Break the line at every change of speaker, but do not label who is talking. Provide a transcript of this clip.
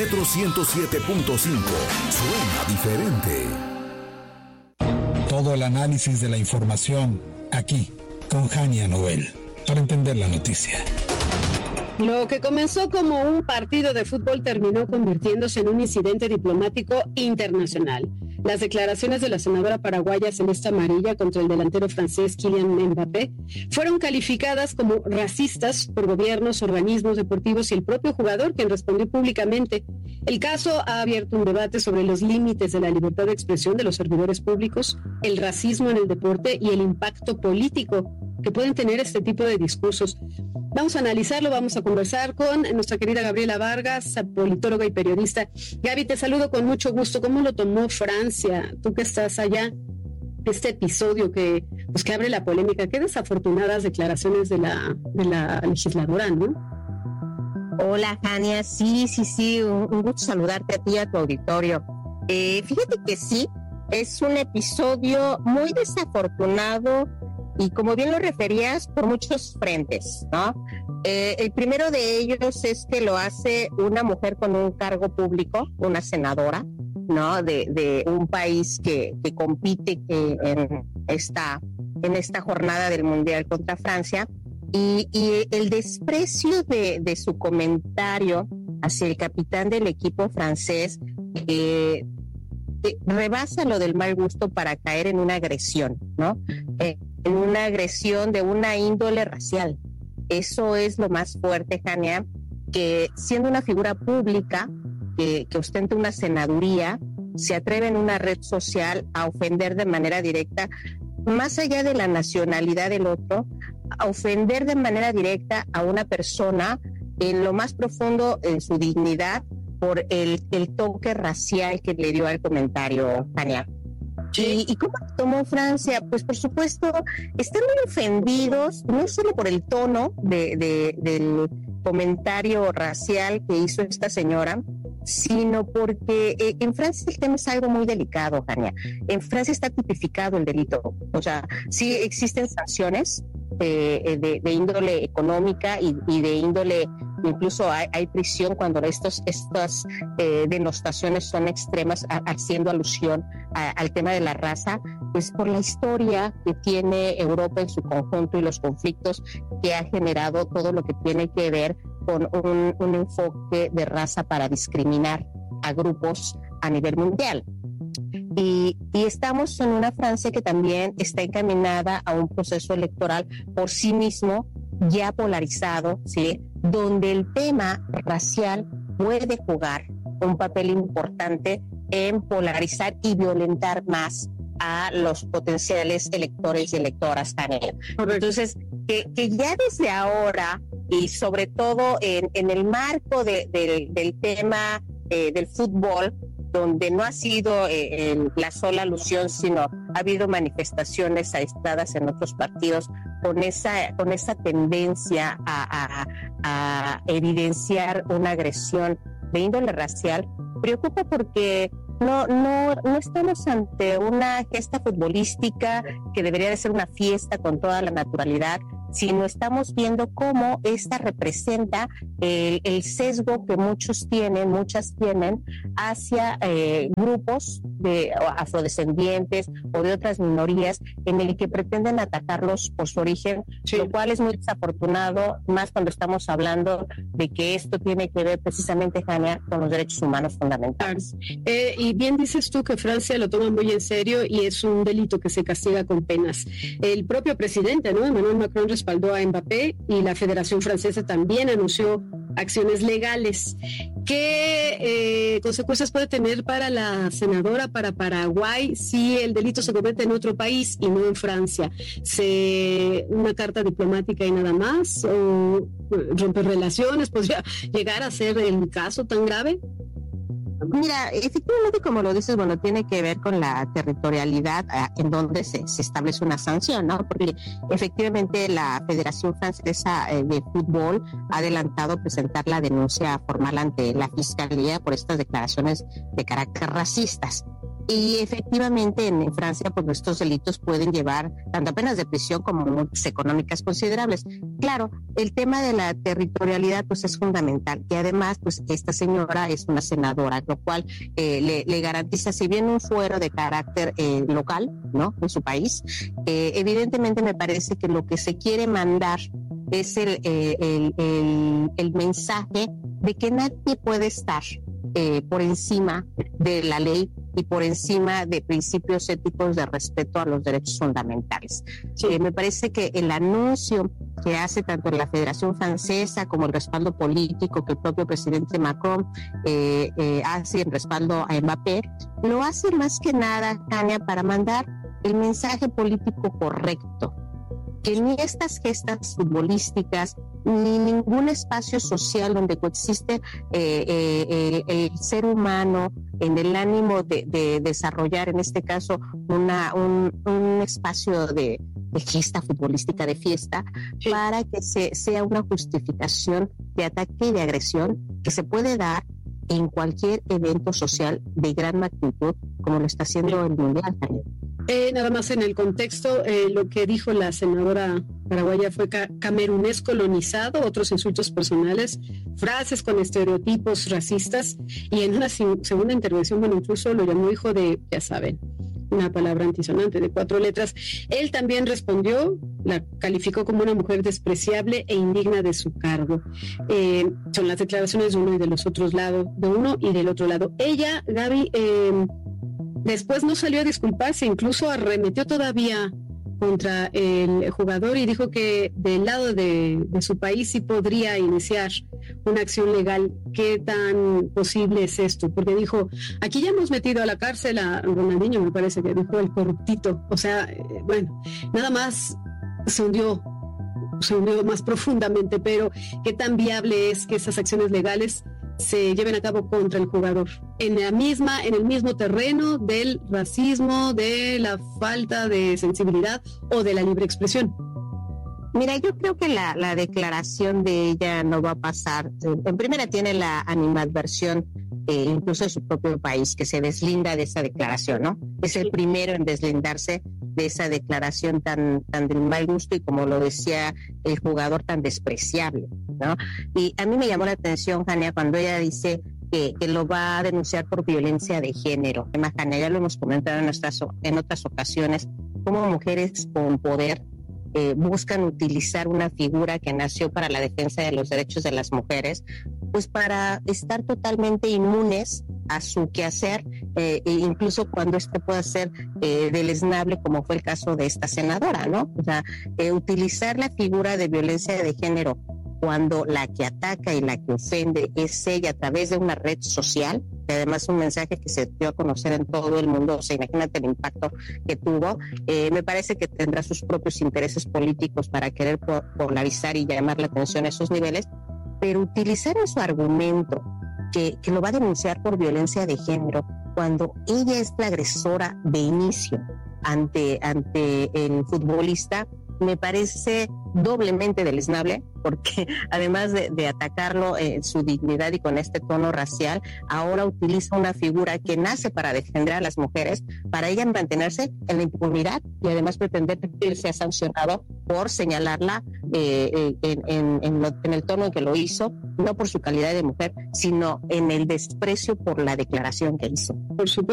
Metro 107.5. Suena diferente.
Todo el análisis de la información aquí, con Jania Noel, para entender la noticia.
Lo que comenzó como un partido de fútbol terminó convirtiéndose en un incidente diplomático internacional. Las declaraciones de la senadora paraguaya Celeste Amarilla contra el delantero francés Kylian Mbappé fueron calificadas como racistas por gobiernos, organismos deportivos y el propio jugador, quien respondió públicamente. El caso ha abierto un debate sobre los límites de la libertad de expresión de los servidores públicos, el racismo en el deporte y el impacto político que pueden tener este tipo de discursos. Vamos a analizarlo, vamos a conversar con nuestra querida Gabriela Vargas, politóloga y periodista. Gaby, te saludo con mucho gusto. ¿Cómo lo tomó Francia? Tú que estás allá, este episodio que abre la polémica. Qué desafortunadas declaraciones de la legisladora, ¿no?
Hola, Jania. Sí, un gusto saludarte a ti y a tu auditorio. Fíjate que sí, es un episodio muy desafortunado y, como bien lo referías, por muchos frentes, ¿no? El primero de ellos es que lo hace una mujer con un cargo público, una senadora, ¿no? De un país que compite en esta jornada del Mundial contra Francia, y el desprecio de su comentario hacia el capitán del equipo francés rebasa lo del mal gusto para caer en una agresión, ¿no? En una agresión de una índole racial. Eso es lo más fuerte, Jania, que siendo una figura pública que ostenta una senaduría, se atreve en una red social a ofender de manera directa, más allá de la nacionalidad del otro, a ofender de manera directa a una persona en lo más profundo en su dignidad por el toque racial que le dio al comentario, Tania. Sí. ¿Y cómo tomó Francia? Pues por supuesto, están muy ofendidos, no solo por el tono del comentario racial que hizo esta señora, sino porque en Francia el tema es algo muy delicado, Jania. En Francia está tipificado el delito. O sea, sí existen sanciones de índole económica y de índole, incluso hay prisión cuando estas denostaciones son extremas, haciendo alusión al tema de la raza, pues por la historia que tiene Europa en su conjunto y los conflictos que ha generado todo lo que tiene que ver con un enfoque de raza para discriminar a grupos a nivel mundial. Y estamos en una Francia que también está encaminada a un proceso electoral por sí mismo ya polarizado, ¿sí? Donde el tema racial puede jugar un papel importante en polarizar y violentar más a los potenciales electores y electoras, Tania. Entonces, que ya desde ahora, y sobre todo en el marco del tema del fútbol, donde no ha sido la sola alusión, sino ha habido manifestaciones aisladas en otros partidos con esa tendencia a evidenciar una agresión de índole racial, preocupa porque no estamos ante una gesta futbolística que debería de ser una fiesta con toda la naturalidad, sino estamos viendo cómo esta representa el sesgo que muchas tienen hacia grupos de afrodescendientes o de otras minorías en el que pretenden atacarlos por su origen, sí. Lo cual es muy desafortunado, más cuando estamos hablando de que esto tiene que ver precisamente, Jania, con los derechos humanos fundamentales.
Y bien dices tú que Francia lo toma muy en serio y es un delito que se castiga con penas. El propio presidente, ¿no? Emmanuel Macron respaldó a Mbappé y la Federación Francesa también anunció acciones legales. ¿Qué consecuencias puede tener para la senadora, para Paraguay, si el delito se comete en otro país y no en Francia? ¿Una carta diplomática y nada más? ¿O romper relaciones? ¿Podría llegar a ser el caso tan grave?
Mira, efectivamente, como lo dices, bueno, tiene que ver con la territorialidad en donde se establece una sanción, ¿no? Porque efectivamente la Federación Francesa de Fútbol ha adelantado presentar la denuncia formal ante la Fiscalía por estas declaraciones de carácter racistas. Y efectivamente en Francia pues estos delitos pueden llevar tanto a penas de prisión como multas económicas considerables. Claro, el tema de la territorialidad pues es fundamental, y además pues esta señora es una senadora, lo cual le garantiza, si bien un fuero de carácter local, ¿no?, en su país, evidentemente me parece que lo que se quiere mandar es el mensaje de que nadie puede estar por encima de la ley y por encima de principios éticos de respeto a los derechos fundamentales. Sí. Me parece que el anuncio que hace tanto la Federación Francesa como el respaldo político que el propio presidente Macron hace en respaldo a Mbappé, lo hace más que nada, Tania, para mandar el mensaje político correcto, que ni estas gestas futbolísticas ni ningún espacio social donde coexiste el ser humano en el ánimo de desarrollar, en este caso, un espacio de gesta futbolística, de fiesta, sí, para que sea una justificación de ataque y de agresión que se puede dar en cualquier evento social de gran magnitud, como lo está haciendo el Mundial también.
Nada más en el contexto, lo que dijo la senadora paraguaya fue camerunés colonizado, otros insultos personales, frases con estereotipos racistas, y en una segunda intervención, bueno, incluso lo llamó hijo de, ya saben, una palabra antisonante de 4 letras. Él también respondió, la calificó como una mujer despreciable e indigna de su cargo. Son las declaraciones de uno y de los otros lados, de uno y del otro lado. Ella, Gaby, después no salió a disculparse, incluso arremetió todavía contra el jugador y dijo que del lado de su país sí podría iniciar una acción legal. ¿Qué tan posible es esto? Porque dijo, aquí ya hemos metido a la cárcel a Ronaldinho, me parece que dijo, el corruptito. O sea, bueno, nada más se hundió más profundamente, pero ¿qué tan viable es que esas acciones legales se lleven a cabo contra el jugador en el mismo terreno del racismo, de la falta de sensibilidad o de la libre expresión?
Mira, yo creo que la declaración de ella no va a pasar. En primera, tiene la animadversión incluso de su propio país, que se deslinda de esa declaración, ¿no? Es el primero en deslindarse de esa declaración tan de mal gusto y, como lo decía el jugador, tan despreciable, ¿no? Y a mí me llamó la atención, Jania, cuando ella dice que lo va a denunciar por violencia de género. Además, Jania, ya lo hemos comentado en otras ocasiones, cómo mujeres con poder buscan utilizar una figura que nació para la defensa de los derechos de las mujeres, pues para estar totalmente inmunes a su quehacer, incluso cuando pueda ser deleznable, como fue el caso de esta senadora, ¿no? O sea, utilizar la figura de violencia de género cuando la que ataca y la que ofende es ella a través de una red social, que además un mensaje que se dio a conocer en todo el mundo. O sea, imagínate el impacto que tuvo. Me parece que tendrá sus propios intereses políticos para querer polarizar y llamar la atención a esos niveles, pero utilizar en su argumento que lo va a denunciar por violencia de género cuando ella es la agresora de inicio ante el futbolista, me parece doblemente deleznable, porque además de atacarlo en su dignidad y con este tono racial, ahora utiliza una figura que nace para defender a las mujeres, para ella mantenerse en la impunidad y además pretender que él sea sancionado por señalarla en el tono en que lo hizo, no por su calidad de mujer, sino en el desprecio por la declaración que hizo.
Por supuesto.